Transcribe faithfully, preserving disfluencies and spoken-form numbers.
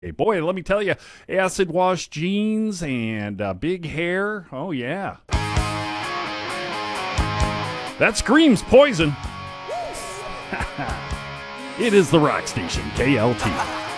Hey, boy, let me tell you, acid wash jeans and uh, big hair. Oh, yeah. That screams poison. It is the Rock Station, K L T.